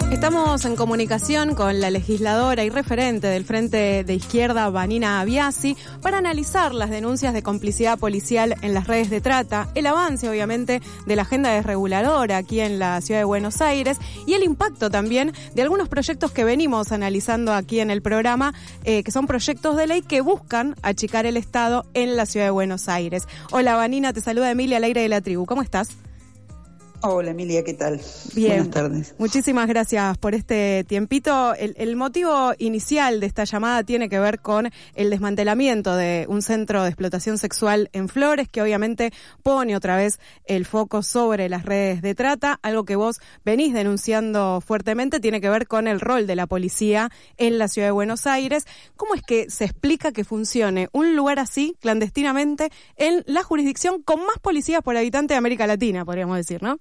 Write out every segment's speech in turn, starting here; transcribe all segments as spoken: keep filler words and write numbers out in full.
Estamos en comunicación con la legisladora y referente del Frente de Izquierda, Vanina Abiasi, para analizar las denuncias de complicidad policial en las redes de trata, el avance, obviamente, de la agenda desreguladora aquí en la ciudad de Buenos Aires y el impacto también de algunos proyectos que venimos analizando aquí en el programa, eh, que son proyectos de ley que buscan achicar el Estado en la ciudad de Buenos Aires. Hola, Vanina, te saluda Emilia al aire de la tribu. ¿Cómo estás? Hola Emilia, ¿qué tal? Bien. Buenas tardes. Muchísimas gracias por este tiempito. El, el motivo inicial de esta llamada tiene que ver con el desmantelamiento de un centro de explotación sexual en Flores, que obviamente pone otra vez el foco sobre las redes de trata. Algo que vos venís denunciando fuertemente tiene que ver con el rol de la policía en la ciudad de Buenos Aires. ¿Cómo es que se explica que funcione un lugar así, clandestinamente, en la jurisdicción con más policías por habitante de América Latina, podríamos decir, ¿no?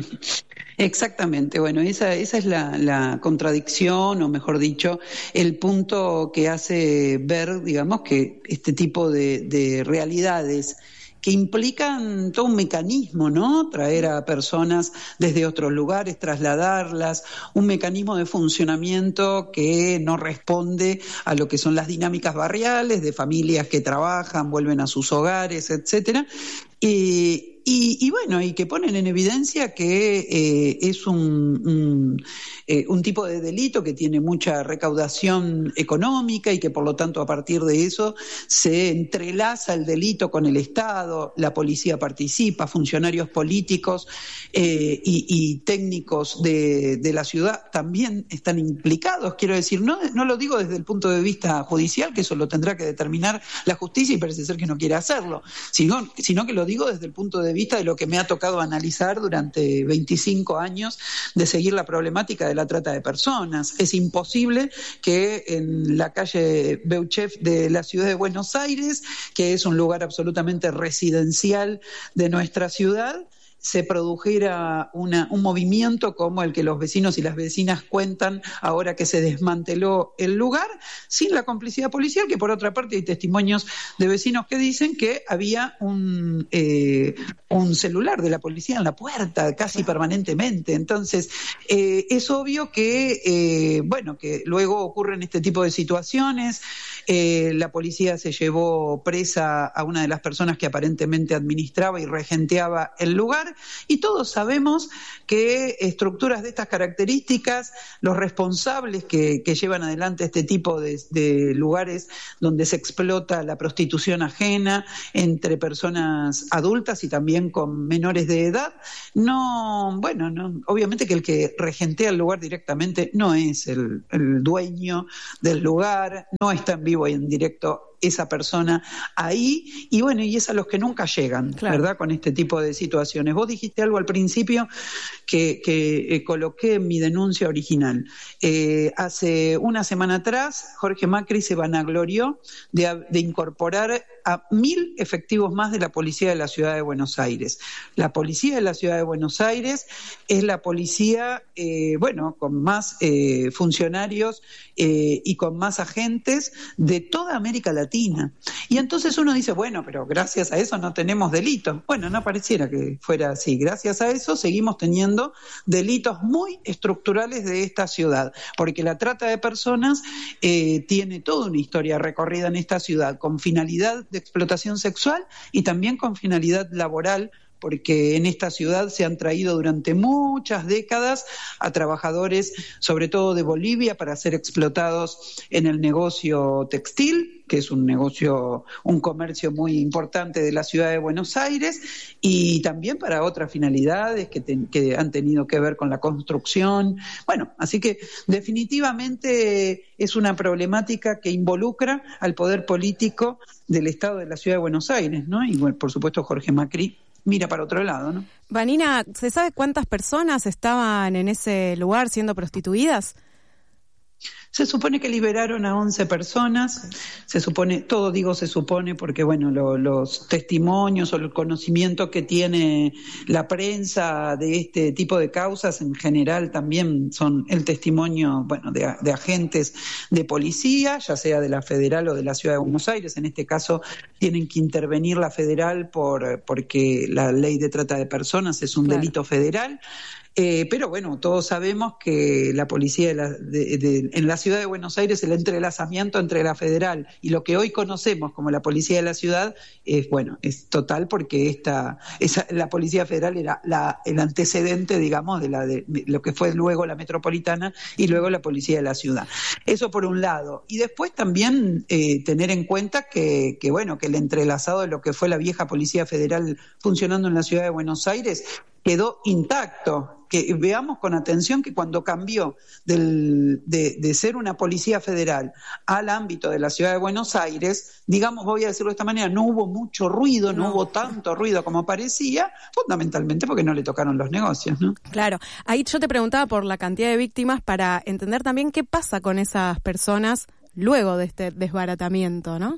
Exactamente, bueno, esa, esa es la, la contradicción, o mejor dicho, el punto que hace ver, digamos, que este tipo de, de realidades que implican todo un mecanismo, ¿no? Traer a personas desde otros lugares, trasladarlas, un mecanismo de funcionamiento que no responde a lo que son las dinámicas barriales de familias que trabajan, vuelven a sus hogares, etcétera. Y Y, y bueno, y que ponen en evidencia que eh, es un, un, eh, un tipo de delito que tiene mucha recaudación económica y que por lo tanto a partir de eso se entrelaza el delito con el Estado, la policía participa, funcionarios políticos eh, y, y técnicos de, de la ciudad también están implicados. Quiero decir, no, no lo digo desde el punto de vista judicial, que eso lo tendrá que determinar la justicia y parece ser que no quiere hacerlo, sino, sino que lo digo desde el punto de vista de lo que me ha tocado analizar durante veinticinco años de seguir la problemática de la trata de personas. Es imposible que en la calle Beauchef de la ciudad de Buenos Aires, que es un lugar absolutamente residencial de nuestra ciudad, se produjera una, un movimiento como el que los vecinos y las vecinas cuentan ahora que se desmanteló el lugar, sin la complicidad policial, que por otra parte hay testimonios de vecinos que dicen que había un, eh, un celular de la policía en la puerta casi permanentemente. Entonces, eh, es obvio que, eh, bueno, que luego ocurren este tipo de situaciones. Eh, la policía se llevó presa a una de las personas que aparentemente administraba y regenteaba el lugar. Y todos sabemos que estructuras de estas características, los responsables que, que llevan adelante este tipo de, de lugares donde se explota la prostitución ajena entre personas adultas y también con menores de edad, no, bueno, no, obviamente que el que regentea el lugar directamente no es el, el dueño del lugar, no está en vivo y en directo esa persona ahí, y bueno, y es a los que nunca llegan, claro, ¿verdad?, con este tipo de situaciones. Vos dijiste algo al principio que, que eh, coloqué en mi denuncia original. Eh, hace una semana atrás, Jorge Macri se vanaglorió de, de incorporar a mil efectivos más de la policía de la ciudad de Buenos Aires. La policía de la ciudad de Buenos Aires es la policía, eh, bueno, con más eh, funcionarios eh, y con más agentes de toda América Latina. Y entonces uno dice, bueno, pero gracias a eso no tenemos delitos. Bueno, no pareciera que fuera así. Gracias a eso seguimos teniendo delitos muy estructurales de esta ciudad, porque la trata de personas eh, tiene toda una historia recorrida en esta ciudad, con finalidad de explotación sexual y también con finalidad laboral, porque en esta ciudad se han traído durante muchas décadas a trabajadores, sobre todo de Bolivia, para ser explotados en el negocio textil, que es un negocio, un comercio muy importante de la ciudad de Buenos Aires, y también para otras finalidades que, te, que han tenido que ver con la construcción. Bueno, así que definitivamente es una problemática que involucra al poder político del Estado de la ciudad de Buenos Aires, ¿no? Y bueno, por supuesto Jorge Macri mira para otro lado, ¿no? Vanina, ¿se sabe cuántas personas estaban en ese lugar siendo prostituidas? Se supone que liberaron a once personas, se supone, todo digo se supone porque bueno, lo, los testimonios o el conocimiento que tiene la prensa de este tipo de causas en general también son el testimonio, bueno, de, de agentes de policía, ya sea de la federal o de la ciudad de Buenos Aires. En este caso tienen que intervenir la federal por porque la ley de trata de personas es un claro. delito federal. Eh, pero bueno, todos sabemos que la policía de la, de, de, en la ciudad de Buenos Aires, el entrelazamiento entre la federal y lo que hoy conocemos como la policía de la ciudad, es bueno, es total, porque esta, esa, la policía federal era la, el antecedente, digamos, de, la, de, de lo que fue luego la metropolitana y luego la policía de la ciudad. Eso por un lado. Y después también eh, tener en cuenta que, que, bueno, que el entrelazado de lo que fue la vieja policía federal funcionando en la ciudad de Buenos Aires quedó intacto. Que veamos con atención que cuando cambió del, de, de ser una policía federal al ámbito de la ciudad de Buenos Aires, digamos, voy a decirlo de esta manera, no hubo mucho ruido, no, no hubo tanto ruido como parecía, fundamentalmente porque no le tocaron los negocios, ¿no? Claro, ahí yo te preguntaba por la cantidad de víctimas para entender también qué pasa con esas personas luego de este desbaratamiento, ¿no?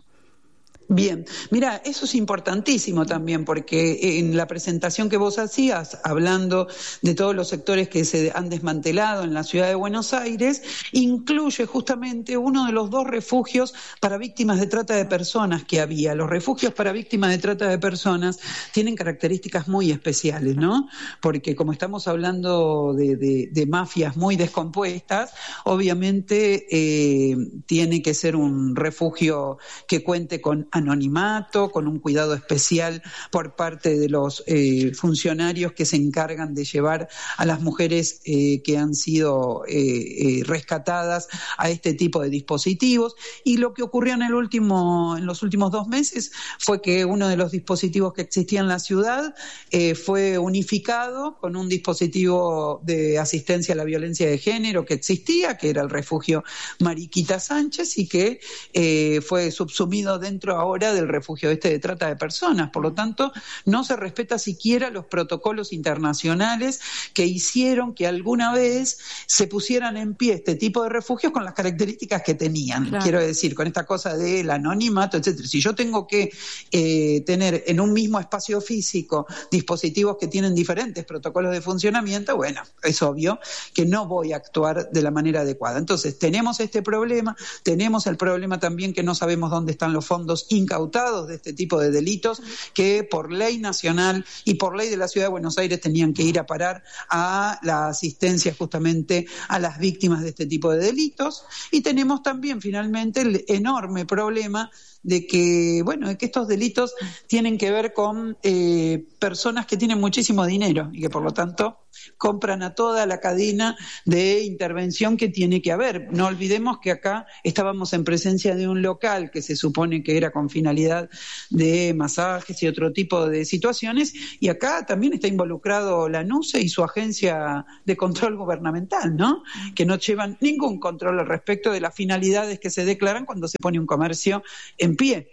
Bien, mira, eso es importantísimo también, porque en la presentación que vos hacías, hablando de todos los sectores que se han desmantelado en la ciudad de Buenos Aires, incluye justamente uno de los dos refugios para víctimas de trata de personas que había. Los refugios para víctimas de trata de personas tienen características muy especiales, ¿no? Porque como estamos hablando de, de, de mafias muy descompuestas, obviamente eh, tiene que ser un refugio que cuente con anonimato, con un cuidado especial por parte de los eh, funcionarios que se encargan de llevar a las mujeres eh, que han sido eh, eh, rescatadas a este tipo de dispositivos. Y lo que ocurrió en el último, en los últimos dos meses fue que uno de los dispositivos que existía en la ciudad eh, fue unificado con un dispositivo de asistencia a la violencia de género que existía, que era el refugio Mariquita Sánchez, y que eh, fue subsumido dentro ahora del refugio este de trata de personas. Por lo tanto, no se respeta siquiera los protocolos internacionales que hicieron que alguna vez se pusieran en pie este tipo de refugios con las características que tenían. Claro. Quiero decir, con esta cosa del anonimato, etcétera. Si yo tengo que eh, tener en un mismo espacio físico dispositivos que tienen diferentes protocolos de funcionamiento, bueno, es obvio que no voy a actuar de la manera adecuada. Entonces, tenemos este problema, tenemos el problema también que no sabemos dónde están los fondos incautados de este tipo de delitos que por ley nacional y por ley de la Ciudad de Buenos Aires tenían que ir a parar a la asistencia justamente a las víctimas de este tipo de delitos. Y tenemos también finalmente el enorme problema de que, bueno, de que estos delitos tienen que ver con eh, personas que tienen muchísimo dinero y que por lo tanto compran a toda la cadena de intervención que tiene que haber. No olvidemos que acá estábamos en presencia de un local que se supone que era con finalidad de masajes y otro tipo de situaciones, y acá también está involucrado la NUCE y su agencia de control gubernamental, ¿no? Que no llevan ningún control al respecto de las finalidades que se declaran cuando se pone un comercio en pie.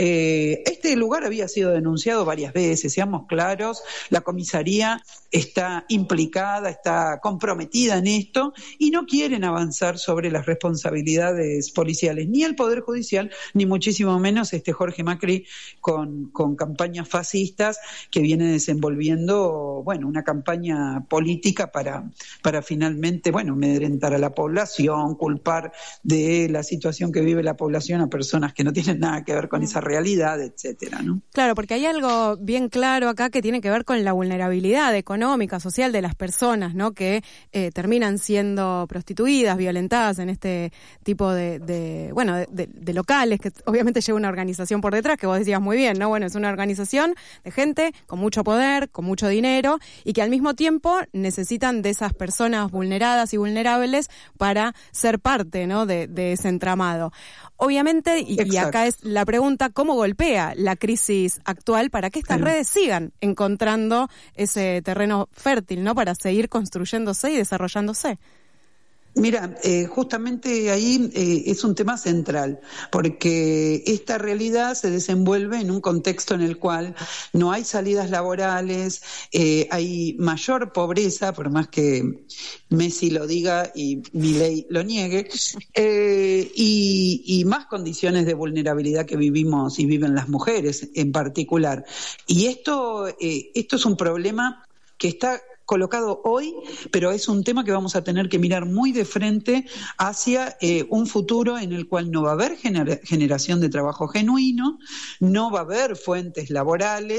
Eh, este lugar había sido denunciado varias veces, seamos claros, la comisaría está implicada, está comprometida en esto y no quieren avanzar sobre las responsabilidades policiales, ni el Poder Judicial, ni muchísimo menos este Jorge Macri con, con campañas fascistas que viene desenvolviendo, bueno, una campaña política para, para finalmente, bueno, amedrentar a la población, culpar de la situación que vive la población a personas que no tienen nada que ver con esa realidad, etcétera, ¿no? Claro, porque hay algo bien claro acá que tiene que ver con la vulnerabilidad económica, social de las personas, ¿no? Que eh, terminan siendo prostituidas, violentadas en este tipo de, de bueno, de, de, de locales, que obviamente lleva una organización por detrás, que vos decías muy bien, ¿no? Bueno, es una organización de gente con mucho poder, con mucho dinero, y que al mismo tiempo necesitan de esas personas vulneradas y vulnerables para ser parte, ¿no? de, de ese entramado. Obviamente, y, y acá es la pregunta, ¿cómo golpea la crisis actual para que estas claro. redes sigan encontrando ese terreno fértil, ¿no? Para seguir construyéndose y desarrollándose? Mira, eh, justamente ahí eh, es un tema central, porque esta realidad se desenvuelve en un contexto en el cual no hay salidas laborales, eh, hay mayor pobreza, por más que Messi lo diga y Milei lo niegue, eh, y, y más condiciones de vulnerabilidad que vivimos y viven las mujeres en particular. Y esto, eh, esto es un problema que está colocado hoy, pero es un tema que vamos a tener que mirar muy de frente hacia eh, un futuro en el cual no va a haber gener- generación de trabajo genuino, no va a haber fuentes laborales,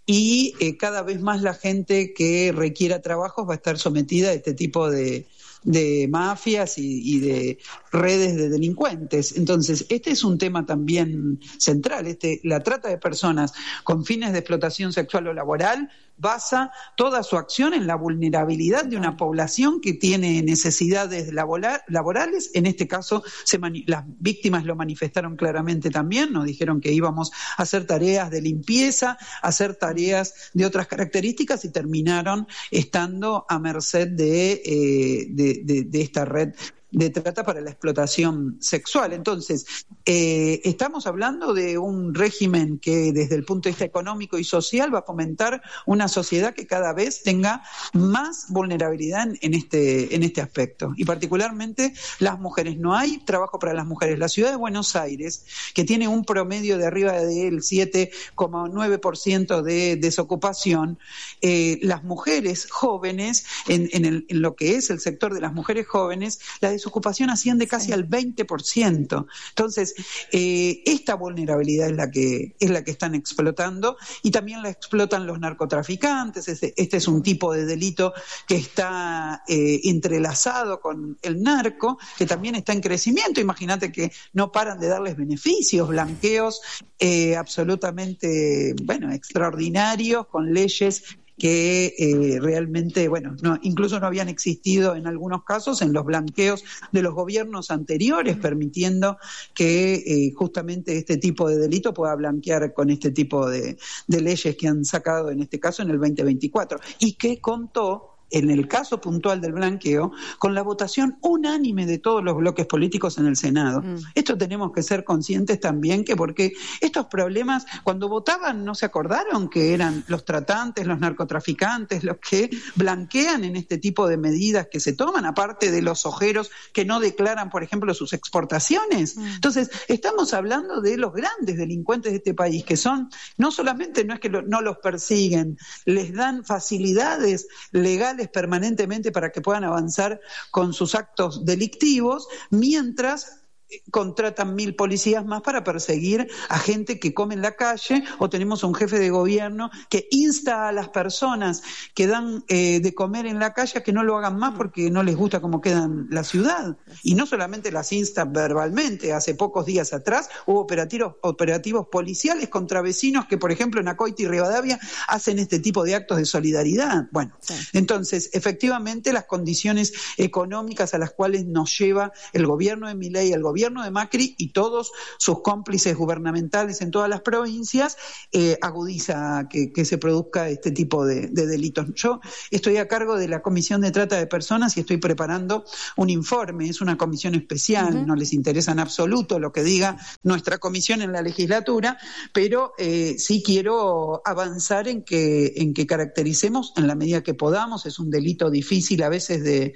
y eh, cada vez más la gente que requiera trabajos va a estar sometida a este tipo de, de mafias y, y de redes de delincuentes. Entonces, este es un tema también central. Este, la trata de personas con fines de explotación sexual o laboral basa toda su acción en la vulnerabilidad de una población que tiene necesidades laboral, laborales. En este caso, se mani- las víctimas lo manifestaron claramente también, nos dijeron que íbamos a hacer tareas de limpieza, a hacer tareas de otras características y terminaron estando a merced de, eh, de, de, de esta red de trata para la explotación sexual. Entonces, eh, estamos hablando de un régimen que desde el punto de vista económico y social va a fomentar una sociedad que cada vez tenga más vulnerabilidad en, en, este, en este aspecto. Y particularmente las mujeres. No hay trabajo para las mujeres. La ciudad de Buenos Aires, que tiene un promedio de arriba del siete coma nueve por ciento de desocupación, eh, las mujeres jóvenes, en, en, el, en lo que es el sector de las mujeres jóvenes, la desocupación asciende casi sí. al veinte por ciento. Entonces, eh, esta vulnerabilidad es la que es la que están explotando y también la explotan los narcotraficantes. Este, este es un tipo de delito que está eh, entrelazado con el narco, que también está en crecimiento. Imagínate que no paran de darles beneficios, blanqueos eh, absolutamente, bueno, extraordinarios, con leyes que eh, realmente, bueno, no, incluso no habían existido en algunos casos en los blanqueos de los gobiernos anteriores, permitiendo que eh, justamente este tipo de delito pueda blanquear con este tipo de, de leyes que han sacado en este caso en el veinte veinticuatro y que contó, en el caso puntual del blanqueo, con la votación unánime de todos los bloques políticos en el Senado. Mm. Esto tenemos que ser conscientes también, que porque estos problemas, cuando votaban, no se acordaron que eran los tratantes, los narcotraficantes, los que blanquean en este tipo de medidas que se toman, aparte de los ojeros que no declaran, por ejemplo, sus exportaciones. Mm. Entonces, estamos hablando de los grandes delincuentes de este país, que son, no solamente no es que lo, no los persiguen, les dan facilidades legales permanentemente para que puedan avanzar con sus actos delictivos, mientras contratan mil policías más para perseguir a gente que come en la calle, o tenemos un jefe de gobierno que insta a las personas que dan eh, de comer en la calle a que no lo hagan más porque no les gusta cómo queda la ciudad. Y no solamente las insta verbalmente, hace pocos días atrás hubo operativos, operativos policiales contra vecinos que, por ejemplo, en Acoite y Rivadavia hacen este tipo de actos de solidaridad. Bueno, sí. Entonces, efectivamente, las condiciones económicas a las cuales nos lleva el gobierno de Milei, el gobierno de Macri y todos sus cómplices gubernamentales en todas las provincias, eh, agudiza que, que se produzca este tipo de, de delitos. Yo estoy a cargo de la Comisión de Trata de Personas y estoy preparando un informe, es una comisión especial, uh-huh. no les interesa en absoluto lo que diga nuestra comisión en la legislatura, pero eh, sí quiero avanzar en que, en que caractericemos en la medida que podamos. Es un delito difícil a veces de...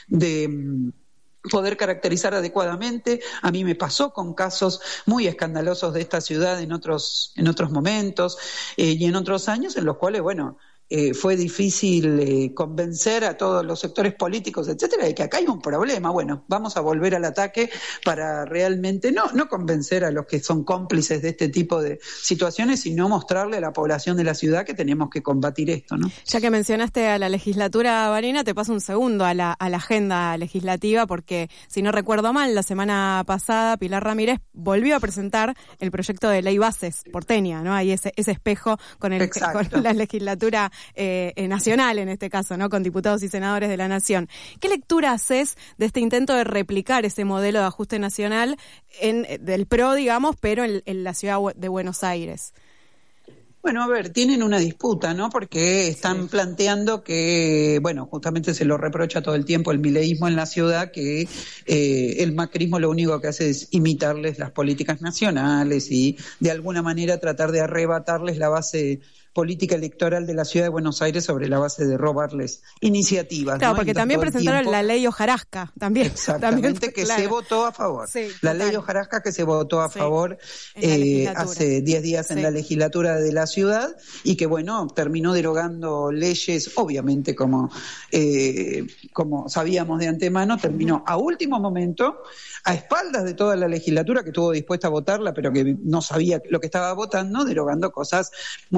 de poder caracterizar adecuadamente. A mí me pasó con casos muy escandalosos de esta ciudad en otros en otros momentos eh, y en otros años en los cuales, bueno, eh, fue difícil eh, convencer a todos los sectores políticos, etcétera, de que acá hay un problema. Bueno, vamos a volver al ataque para realmente no no convencer a los que son cómplices de este tipo de situaciones, sino mostrarle a la población de la ciudad que tenemos que combatir esto, ¿no? Ya que mencionaste a la legislatura, Vanina, te paso un segundo a la, a la agenda legislativa, porque si no recuerdo mal, la semana pasada Pilar Ramírez volvió a presentar el proyecto de ley bases porteña, ¿no? Hay ese, ese espejo con, el, con la legislatura Eh, eh, nacional en este caso, ¿no? Con diputados y senadores de la Nación. ¿Qué lectura haces de este intento de replicar ese modelo de ajuste nacional en, del P R O, digamos, pero en, en la ciudad de Buenos Aires? Bueno, a ver, tienen una disputa, ¿no? Porque están sí. planteando que, bueno, justamente se lo reprocha todo el tiempo el mileísmo en la ciudad, que eh, el macrismo lo único que hace es imitarles las políticas nacionales y de alguna manera tratar de arrebatarles la base política electoral de la ciudad de Buenos Aires sobre la base de robarles iniciativas. Claro, ¿no? porque también presentaron tiempo... la ley Hojarasca, también. Exactamente, también, que claro. se votó a favor. Sí, la total. ley Hojarasca que se votó a sí, favor eh, hace diez días en sí. la legislatura de la ciudad y que, bueno, terminó derogando leyes, obviamente, como, eh, como sabíamos de antemano, terminó a último momento, a espaldas de toda la legislatura que estuvo dispuesta a votarla, pero que no sabía lo que estaba votando, derogando cosas muy importantes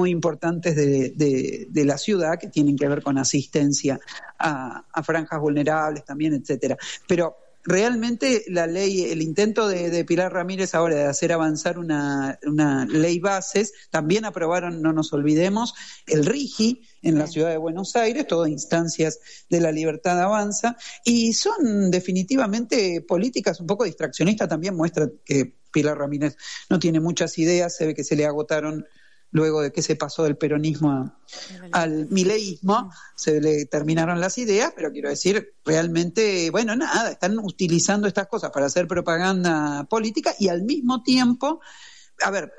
importantes de, de, de la ciudad que tienen que ver con asistencia a, a franjas vulnerables también, etcétera. Pero realmente la ley, el intento de, de Pilar Ramírez ahora de hacer avanzar una, una ley bases, también aprobaron, no nos olvidemos, el RIGI en la ciudad de Buenos Aires, todas instancias de la libertad avanza, y son definitivamente políticas un poco distraccionistas, también muestra que Pilar Ramírez no tiene muchas ideas, se ve que se le agotaron luego de que se pasó del peronismo a, al mileísmo, se le terminaron las ideas, pero quiero decir, realmente, bueno, nada, están utilizando estas cosas para hacer propaganda política y al mismo tiempo, a ver,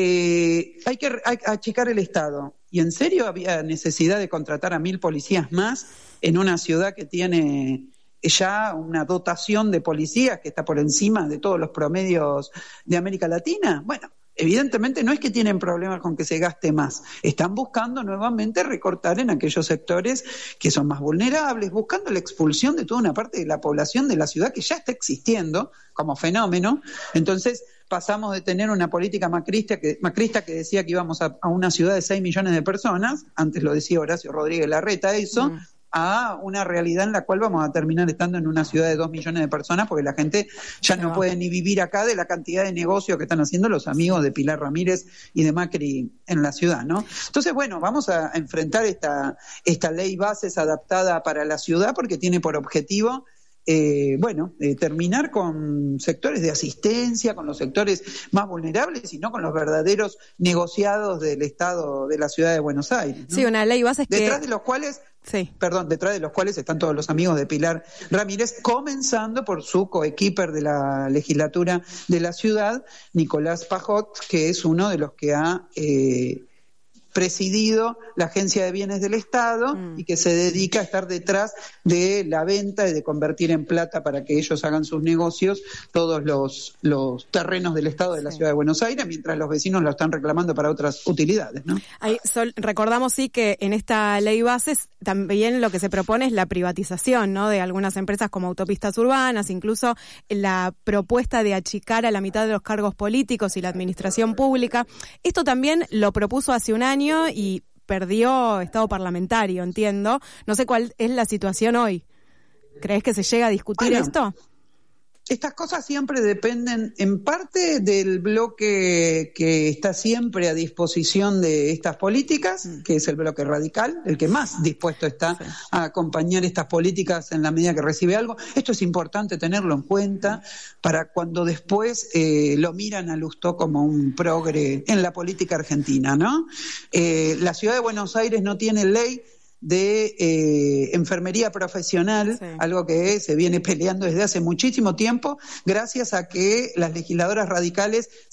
eh, hay que hay, achicar el Estado. ¿Y en serio había necesidad de contratar a mil policías más en una ciudad que tiene ya una dotación de policías que está por encima de todos los promedios de América Latina? Bueno, evidentemente no es que tienen problemas con que se gaste más, están buscando nuevamente recortar en aquellos sectores que son más vulnerables, buscando la expulsión de toda una parte de la población de la ciudad que ya está existiendo como fenómeno. Entonces pasamos de tener una política macrista que, macrista que decía que íbamos a, a una ciudad de seis millones de personas, antes lo decía Horacio Rodríguez Larreta eso, mm. a una realidad en la cual vamos a terminar estando en una ciudad de dos millones de personas porque la gente ya no, no puede ni vivir acá de la cantidad de negocios que están haciendo los amigos de Pilar Ramírez y de Macri en la ciudad, ¿no? Entonces, bueno, vamos a enfrentar esta, esta ley bases adaptada para la ciudad porque tiene por objetivo Eh, bueno, eh, terminar con sectores de asistencia, con los sectores más vulnerables y no con los verdaderos negociados del Estado de la ciudad de Buenos Aires, ¿no? Sí, una ley base que... Detrás de los cuales... Sí. Perdón, detrás de los cuales están todos los amigos de Pilar Ramírez, comenzando por su coequiper de la legislatura de la ciudad, Nicolás Pajot, que es uno de los que ha eh, presidido la Agencia de Bienes del Estado mm. y que se dedica a estar detrás de la venta y de convertir en plata para que ellos hagan sus negocios todos los, los terrenos del Estado de sí. la Ciudad de Buenos Aires, mientras los vecinos lo están reclamando para otras utilidades, ¿no? Ahí, Sol, recordamos sí que en esta ley bases también lo que se propone es la privatización, ¿no?, de algunas empresas como autopistas urbanas, incluso la propuesta de achicar a la mitad de los cargos políticos y la administración pública. Esto también lo propuso hace un año y perdió estado parlamentario, entiendo. No sé cuál es la situación hoy. ¿Crees que se llega a discutir bueno, esto? Estas cosas siempre dependen en parte del bloque que está siempre a disposición de estas políticas, mm. que es el bloque radical, el que más dispuesto está sí. a acompañar estas políticas en la medida que recibe algo. Esto es importante tenerlo en cuenta para cuando después eh, lo miran a Lustó como un progre en la política argentina, ¿no? Eh, la ciudad de Buenos Aires no tiene ley de eh, enfermería profesional, sí. algo que se viene peleando desde hace muchísimo tiempo, gracias a que las legisladoras radicales